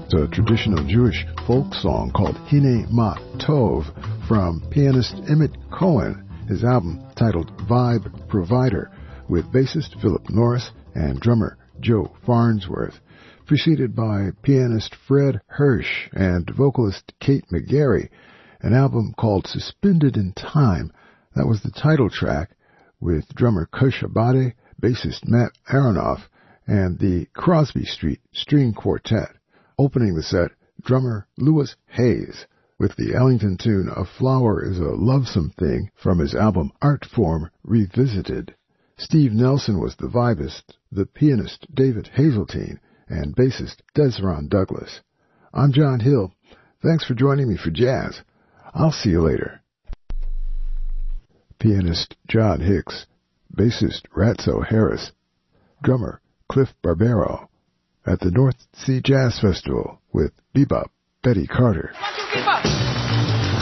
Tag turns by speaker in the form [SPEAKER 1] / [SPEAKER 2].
[SPEAKER 1] It's a traditional Jewish folk song called Hine Ma Tov from pianist Emmett Cohen, his album titled Vibe Provider, with bassist Philip Norris and drummer Joe Farnsworth, preceded by pianist Fred Hirsch and vocalist Kate McGarry, an album called Suspended in Time. That was the title track, with drummer Kush Abade, bassist Matt Aronoff, and the Crosby Street String Quartet. Opening the set, drummer Louis Hayes, with the Ellington tune A Flower is a Lovesome Thing from his album Art Form Revisited. Steve Nelson was the vibist, the pianist David Hazeltine, and bassist Desron Douglas. I'm John Hill. Thanks for joining me for jazz. I'll see you later. Pianist John Hicks, bassist Ratso Harris, drummer Cliff Barbero, at the North Sea Jazz Festival with bebop Betty Carter.